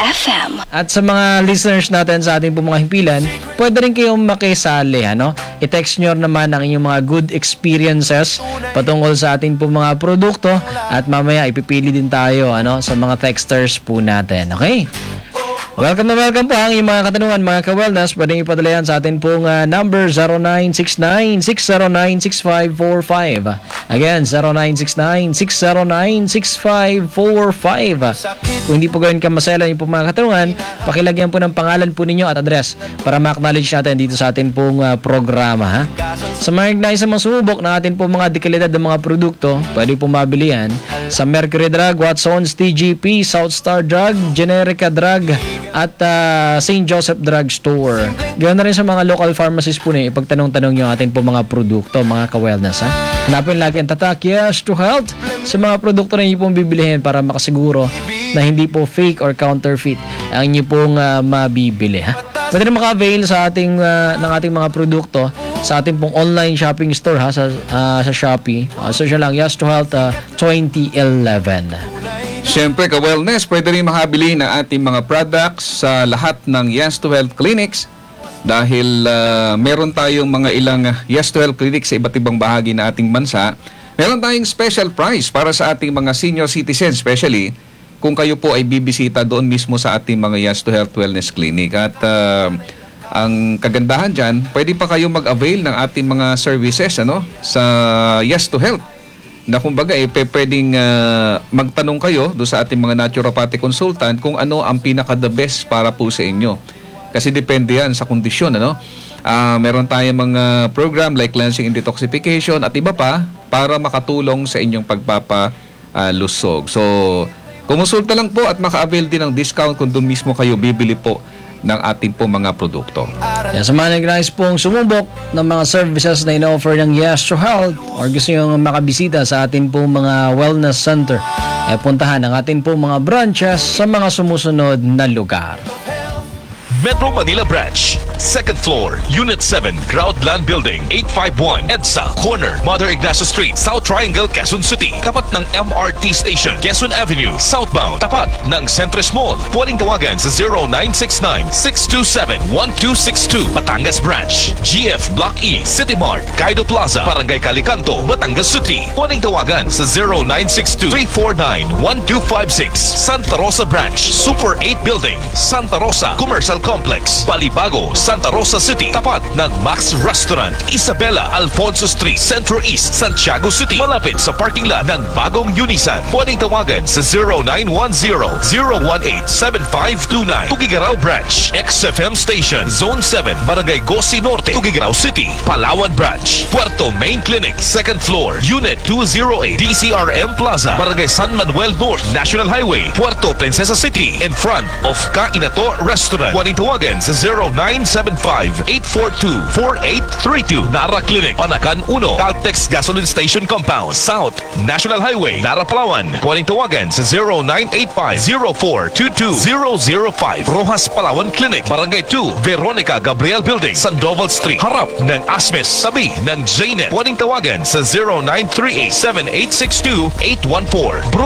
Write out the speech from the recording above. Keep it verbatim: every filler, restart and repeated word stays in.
F M. At sa mga listeners natin sa ating po mga himpilan, pwede rin kayong makisali, ano? I-text nyo naman ang inyong mga good experiences patungkol sa ating po mga produkto at mamaya ipipili din tayo, ano, sa mga texters po natin. Okay? Welcome na welcome po ang inyong mga katanungan, mga ka-wellness. Pwedeng ipadala yan sa atin pong uh, number zero nine six nine, six zero nine, six five four five. Again, zero nine six nine, six zero nine, six five four five. Kung hindi po gawin ka masela yung pong mga katanungan, pakilagyan po ng pangalan po ninyo at address para ma-acknowledge natin dito sa atin pong uh, programa. Ha? Sa mga ignay sa mga sumubok na atin pong mga dekalidad ng mga produkto, pwede po mabili yan sa Mercury Drug, Watson's, T G P, South Star Drug, Generica Drug, at uh, Saint Joseph Drug Store. Ganoon na rin sa mga local pharmacies po niyo, ipagtanong-tanong nyo atin po mga produkto, mga ka-wellness. Ha? Hanapin lagi ang tatak, yes to health, sa mga produkto na inyo pong bibilihin para makasiguro na hindi po fake or counterfeit ang inyo pong uh, mabibili. Ha? Pwede rin maka-avail sa ating, uh, ng ating mga produkto sa ating pong online shopping store, ha, sa, uh, sa Shopee. Uh, so siya lang, yes to health uh, twenty eleven. Siyempre, ka-wellness, pwede rin makabili ng ating mga products sa lahat ng Yes to Health clinics dahil uh, meron tayong mga ilang Yes to Health clinics sa iba't ibang bahagi ng ating bansa. Meron tayong special price para sa ating mga senior citizens, especially kung kayo po ay bibisita doon mismo sa ating mga Yes to Health Wellness Clinic. At uh, ang kagandahan dyan, pwede pa kayo mag-avail ng ating mga services, ano, sa Yes to Health. Na kumbaga eh pwedeng uh, magtanong kayo do sa ating mga naturopathic consultant kung ano ang pinaka the best para po sa inyo. Kasi depende yan sa kondisyon, ano? Uh, meron tayong mga program like cleansing and detoxification at iba pa para makatulong sa inyong pagpapalusog. So, kumonsulta lang po at maka-avail din ng discount kung doon mismo kayo bibili po ng ating po mga produkto. Yan, sa mga nag-nais pong sumubok ng mga services na ino-offer ng Yes to Health or gusto nyo makabisita sa ating pong mga wellness center, eh puntahan ang ating pong mga branches sa mga sumusunod na lugar. Metro Manila Branch, second floor, Unit seven, Groundland Building, eight five one, EDSA, corner, Mother Ignacio Street, South Triangle, Quezon City. Tapat ng M R T Station, Quezon Avenue, southbound. Tapat ng Centris Mall. Pwedeng tawagan sa zero nine six nine, six two seven, one two six two. Batangas Branch, G F Block E, City Mart, Kaido Plaza, Barangay Calicanto, Batangas City. Pwedeng tawagan sa zero nine six two, three four nine, one two five six. Santa Rosa Branch, Super eight Building, Santa Rosa Commercial Complex, Balibago, Santa Rosa City, tapat ng Max Restaurant, Isabela Alfonso Street, Centro East, Santiago City, malapit sa parking lot ng bagong Unisan. Pwedeng tawagan sa zero nine one zero, zero one eight, seven five two nine. Tugigaraw Branch, X F M Station, Zone seven, Barangay Gosi Norte, Tugigaraw City, Palawan Branch, Puerto Main Clinic, second floor, Unit two oh eight, D C R M Plaza, Barangay San Manuel North, National Highway, Puerto Princesa City, in front of Kainato Restaurant. Pwedeng tawagan sa zero nine seven five, eight four two, four eight three two. Nara Clinic, Panakan one, Caltex Gasoline Station Compound, South National Highway, Nara Palawan. Pwedeng tawagan sa zero nine eight five, zero four two two zero zero five. Rojas Palawan Clinic, Barangay two, Veronica Gabriel Building, Sandoval Street, harap ng Asmes, sabi ng J N E T. Pwedeng tawagan sa zero nine three eight, seven eight six two, eight one four.